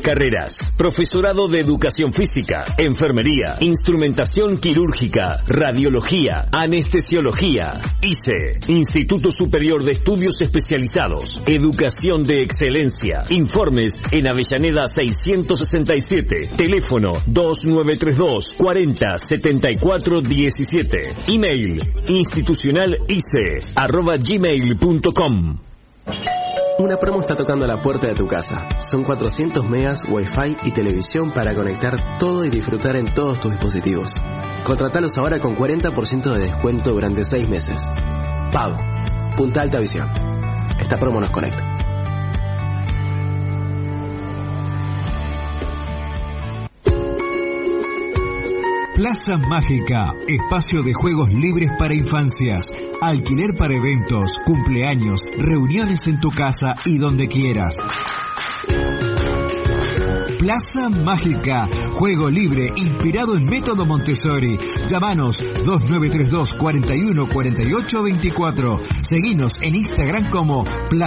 carreras. Profesorado de Educación Física, Enfermería, Instrumentación Quirúrgica, Radiología, Anestesiología. ICE, Instituto Superior de Estudios Especializados. Educación de excelencia. Informes en Avellaneda 667. Teléfono 2932 40 74 17. Email institucionalice@gmail.com. Una promo está tocando a la puerta de tu casa. Son 400 megas, wifi y televisión para conectar todo y disfrutar en todos tus dispositivos. Contratalos ahora con 40% de descuento durante 6 meses. Pago. Punta Alta Visión. Esta promo nos conecta. Plaza Mágica, espacio de juegos libres para infancias, alquiler para eventos, cumpleaños, reuniones en tu casa y donde quieras. Plaza Mágica, juego libre inspirado en método Montessori. Llámanos 2932 41 48 24. Seguinos en Instagram como Plaza